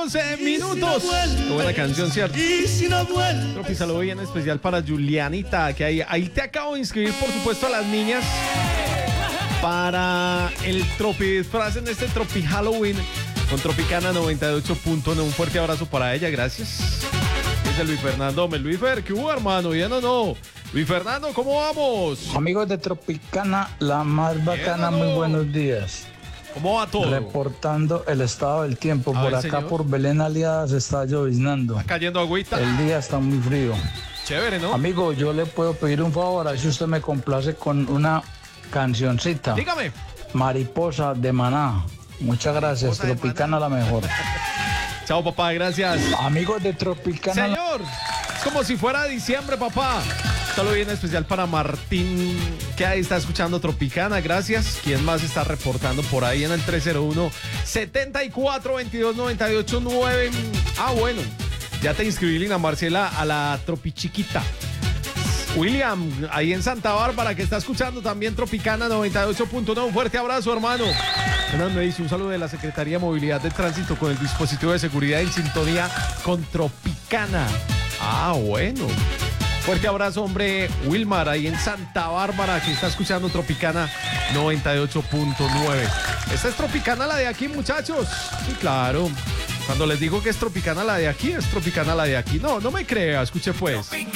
12 minutos. Qué buena canción, ¿cierto? Tropízalo bien especial para Julianita, que ahí te acabo de inscribir, por supuesto, a las niñas para el tropidisfraz en este Tropi Halloween con Tropicana 98.1. Un fuerte abrazo para ella, gracias. Dice Luis Fernando, Luis Fer, ¿qué hubo, hermano? ¿Bien o no? Luis Fernando, ¿cómo vamos? Amigos de Tropicana, la más bacana, muy buenos días. ¿Cómo va todo? Reportando el estado del tiempo. Por acá, señor. por Belén Aliadas, está lloviznando. ¿Está cayendo agüita? El día está muy frío. Chévere, ¿no? Amigo, yo le puedo pedir un favor, a ver si usted me complace con una cancioncita. Dígame. Mariposa de Maná. Muchas gracias, Mariposa de Tropicana la mejor. Chao, papá, gracias. Amigos de Tropicana. Señor, es como si fuera diciembre, papá. Saludo bien especial para Martín, que ahí está escuchando Tropicana, gracias. ¿Quién más está reportando por ahí en el 301-7422-989? Ah, bueno, ya te inscribí, Lina Marcela, a la Tropichiquita. William, ahí en Santa Bárbara, que está escuchando también Tropicana 98.1. Un fuerte abrazo, hermano. Bueno, me dice un saludo de la Secretaría de Movilidad de Tránsito con el dispositivo de seguridad en sintonía con Tropicana. Ah, bueno. Fuerte abrazo, hombre. Wilmar, ahí en Santa Bárbara, que está escuchando Tropicana 98.9. Esta es Tropicana la de aquí, muchachos. Sí, claro. Cuando les digo que es Tropicana la de aquí, es Tropicana la de aquí. No me crea, escuche pues.